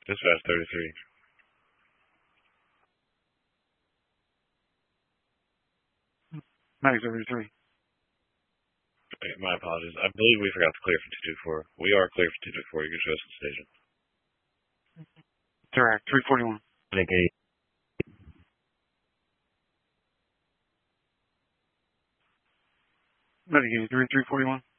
Dispatch 33. Mag 33. My apologies. I believe we forgot to clear for 224. We are clear for 224. You can show us the station. Direct 341. Negate. Medicaid 3341.